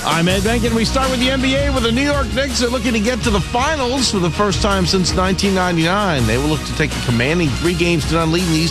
I'm Ed Benkin. We start with the NBA with the New York Knicks. They're looking to get to the finals for the first time since 1999. They will look to take a commanding 3 games to none lead in the East